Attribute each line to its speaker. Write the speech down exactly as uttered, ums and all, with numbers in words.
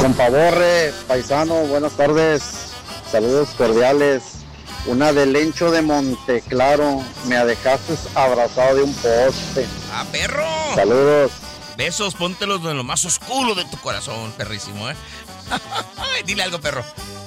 Speaker 1: Compa Borre, paisano, buenas tardes. Saludos cordiales. Una del Lencho de Monteclaro. Me dejaste abrazado de un poste.
Speaker 2: ¡Ah, perro!
Speaker 1: Saludos.
Speaker 2: Besos, póntelos en lo más oscuro de tu corazón, perrísimo, ¿eh? Dile algo, perro.